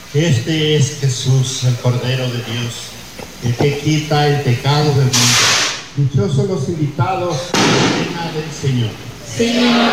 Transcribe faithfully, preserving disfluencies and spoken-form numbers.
Este es Jesús, el Cordero de Dios, el que quita el pecado del mundo. Dichosos los invitados a la cena del Señor. Señor.